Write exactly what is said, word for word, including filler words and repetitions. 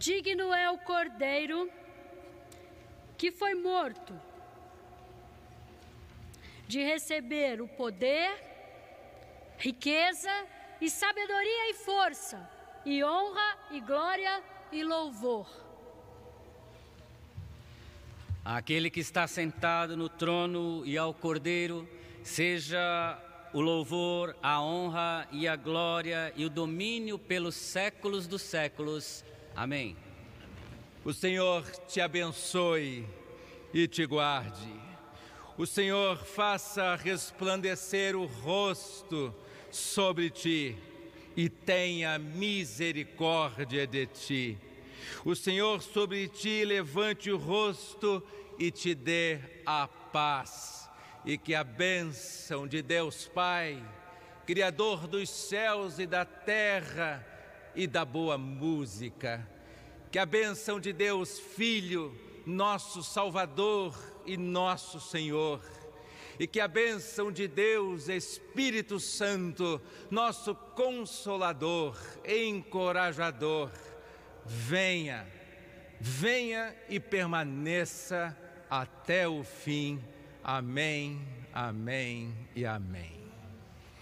Digno é o Cordeiro que foi morto de receber o poder, riqueza e sabedoria e força, e honra e glória e louvor. Aquele que está sentado no trono e ao Cordeiro, seja o louvor, a honra e a glória e o domínio pelos séculos dos séculos. Amém. O Senhor te abençoe e te guarde. O Senhor faça resplandecer o rosto sobre ti e tenha misericórdia de ti. O Senhor sobre ti levante o rosto e te dê a paz. E que a bênção de Deus Pai, Criador dos céus e da terra e da boa música, que a bênção de Deus Filho, nosso Salvador e nosso Senhor, e que a bênção de Deus Espírito Santo, nosso Consolador, encorajador, venha, venha e permaneça até o fim. Amém, amém e amém.